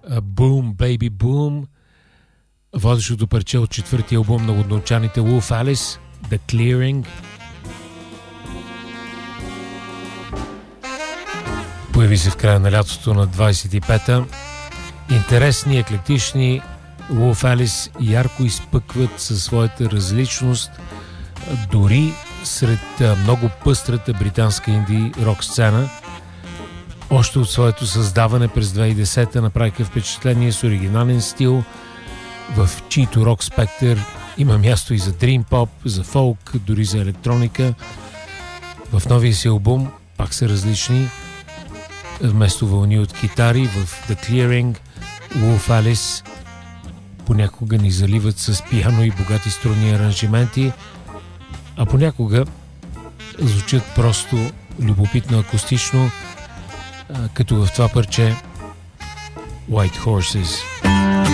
Boom, Baby Boom, водещото парче от четвъртия албум на лудночаните Wolf Alice, The Clearing. Появи се в края на лятото на 25-та. Интересни, еклектични, Wolf Alice ярко изпъкват със своята различност, дори сред много пъстрата британска инди рок сцена. Още от своето създаване през 2010-та направиха впечатление с оригинален стил, в чийто рок спектър има място и за дрим поп, за фолк, дори за електроника. В новия си албум пак са различни. Вместо вълни от китари в The Clearing, Wolf Alice понякога ни заливат с пиано и богати струнни аранжименти, а понякога звучат просто любопитно акустично, като в това парче White Horses.